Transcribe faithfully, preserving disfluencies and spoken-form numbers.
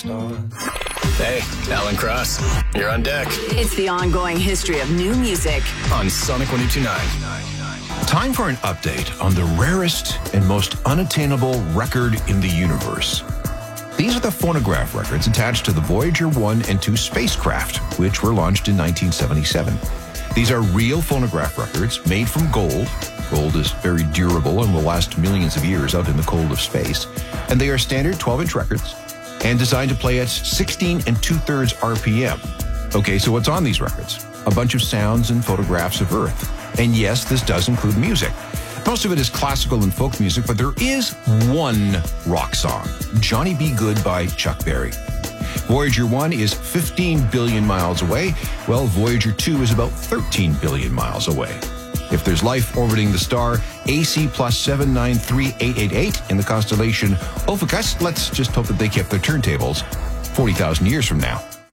stars. Hey, Alan Cross, you're on deck. It's the ongoing history of new music on Sonic one oh two point nine. Time for an update on the rarest and most unattainable record in the universe. These are the phonograph records attached to the Voyager one and two spacecraft, which were launched in nineteen seventy-seven. These are real phonograph records made from gold. Gold is very durable and will last millions of years out in the cold of space. And they are standard twelve-inch records and designed to play at sixteen and two-thirds R P M. Okay, so what's on these records? A bunch of sounds and photographs of Earth. And yes, this does include music. Most of it is classical and folk music, but there is one rock song, Johnny B. Good by Chuck Berry. Voyager one is fifteen billion miles away, while Voyager two is about thirteen billion miles away. If there's life orbiting the star A C plus seven nine three eight eight eight in the constellation Ophiuchus, let's just hope that they kept their turntables forty thousand years from now.